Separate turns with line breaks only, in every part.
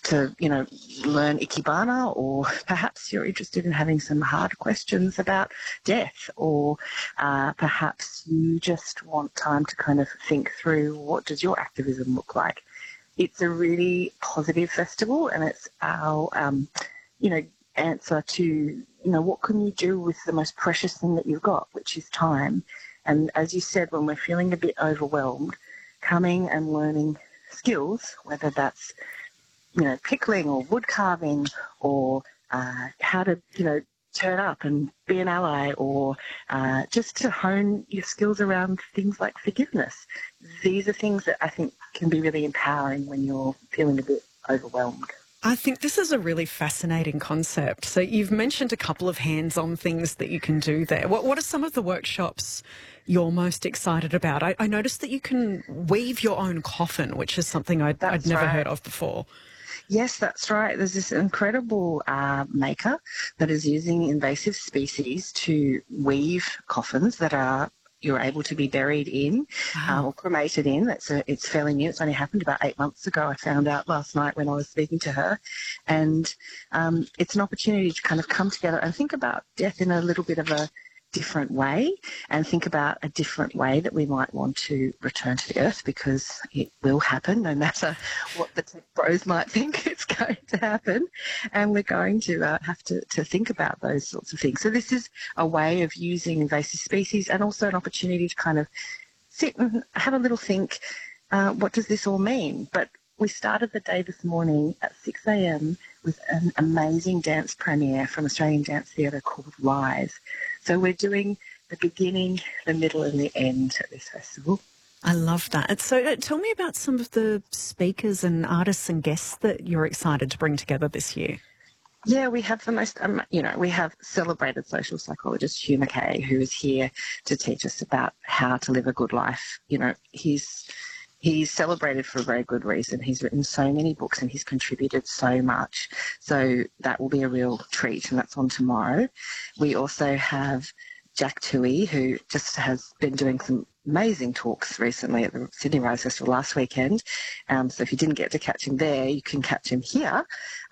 to, learn Ikebana, or perhaps you're interested in having some hard questions about death, or perhaps you just want time to kind of think through what does your activism look like. It's a really positive festival, and it's our, answer to, what can you do with the most precious thing that you've got, which is time. And as you said, when we're feeling a bit overwhelmed, coming and learning skills, whether that's, pickling or wood carving, or how to, turn up and be an ally, or just to hone your skills around things like forgiveness. These are things that I think can be really empowering when you're feeling a bit overwhelmed.
I think this is a really fascinating concept. So you've mentioned a couple of hands-on things that you can do there. What are some of the workshops you're most excited about? I noticed that you can weave your own coffin, which is something I'd never heard of before.
Yes, that's right. There's this incredible maker that is using invasive species to weave coffins that you're able to be buried in.
Wow.
Or cremated in. It's fairly new. It's only happened about 8 months ago. I found out last night when I was speaking to her. And it's an opportunity to kind of come together and think about death in a little bit of a different way, and think about a different way that we might want to return to the earth, because it will happen no matter what the tech bros might think it's going to happen. And we're going to have to think about those sorts of things. So this is a way of using invasive species, and also an opportunity to kind of sit and have a little think, what does this all mean? But we started the day this morning at 6 a.m. with an amazing dance premiere from Australian Dance Theatre called Rise. So we're doing the beginning, the middle and the end at this festival.
I love that. So tell me about some of the speakers and artists and guests that you're excited to bring together this year.
Yeah, we have the most, we have celebrated social psychologist Hugh Mackay, who is here to teach us about how to live a good life. He's celebrated for a very good reason. He's written so many books and he's contributed so much. So that will be a real treat, and that's on tomorrow. We also have Jack Toohey, who just has been doing some amazing talks recently at the Sydney Rise Festival last weekend. So if you didn't get to catch him there, you can catch him here.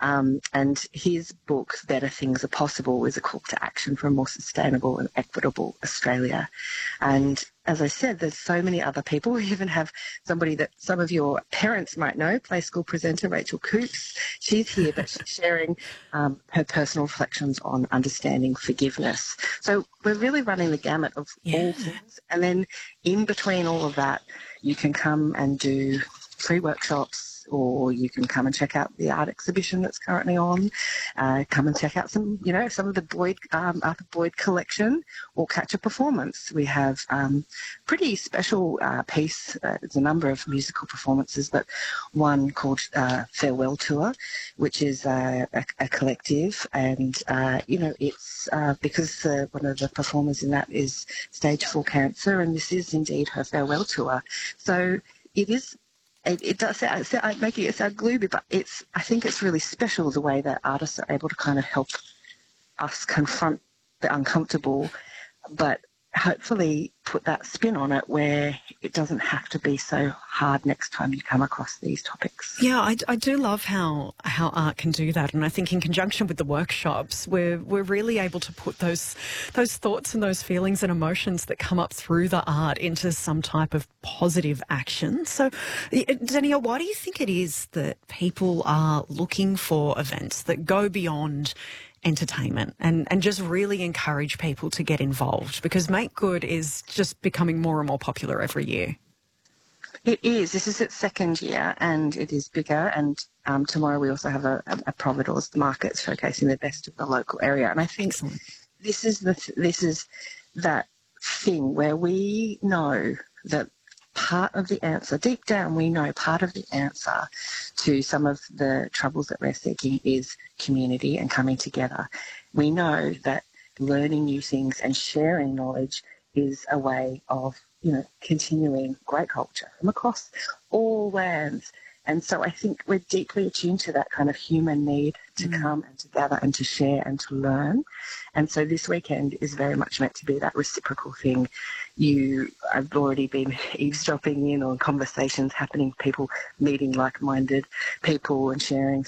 And his book, Better Things Are Possible, is a call to action for a more sustainable and equitable Australia. And as I said, there's so many other people. We even have somebody that some of your parents might know, Play School presenter Rachel Coops. She's here, but she's sharing her personal reflections on understanding forgiveness. So we're really running the gamut of all things. And then in between all of that, you can come and do free workshops, or you can come and check out the art exhibition that's currently on. Come and check out some of the Arthur Boyd collection, or catch a performance. We have pretty special piece. There's a number of musical performances, but one called Farewell Tour, which is a collective, and it's because one of the performers in that is stage 4 cancer, and this is indeed her farewell tour. So it is. It does sound, making it sound gloomy, but I think it's really special the way that artists are able to kind of help us confront the uncomfortable, but hopefully put that spin on it where it doesn't have to be so hard next time you come across these topics.
Yeah, I do love how art can do that, and I think in conjunction with the workshops, we're really able to put those thoughts and those feelings and emotions that come up through the art into some type of positive action. So, Danielle, why do you think it is that people are looking for events that go beyond entertainment and just really encourage people to get involved? Because Make Good is just becoming more and more popular every year.
It is. This is its second year, and it is bigger. And tomorrow we also have a Providores market showcasing the best of the local area. And I think this is that thing where we know that part of the answer, deep down we know part of the answer to some of the troubles that we're seeking is community and coming together. We know that learning new things and sharing knowledge is a way of, continuing great culture from across all lands. And so I think we're deeply attuned to that kind of human need to come and to gather and to share and to learn. And so this weekend is very much meant to be that reciprocal thing. I've already been eavesdropping in on conversations happening, people meeting like-minded people and sharing